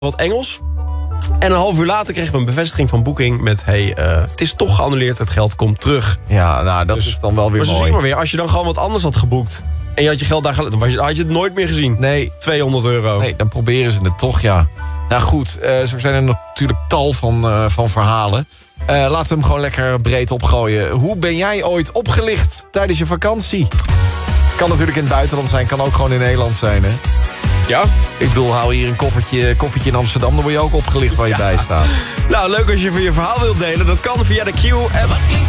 wat Engels. En een half uur later kregen we een bevestiging van Booking met... het is toch geannuleerd, het geld komt terug. Ja, nou, dat is dan wel weer mooi. Maar maar weer, als je dan gewoon wat anders had geboekt... en je had je geld daar gelaten, dan had je het nooit meer gezien. Nee. €200. Nee, dan proberen ze het toch, ja. Nou goed, zo zijn er natuurlijk tal van verhalen. Laten we hem gewoon lekker breed opgooien. Hoe ben jij ooit opgelicht tijdens je vakantie? Kan natuurlijk in het buitenland zijn, kan ook gewoon in Nederland zijn, hè? Ja? Ik bedoel, hou hier een koffertje in Amsterdam... dan word je ook opgelicht waar je bij staat. Nou, leuk als je je verhaal wilt delen. Dat kan via de Q-app.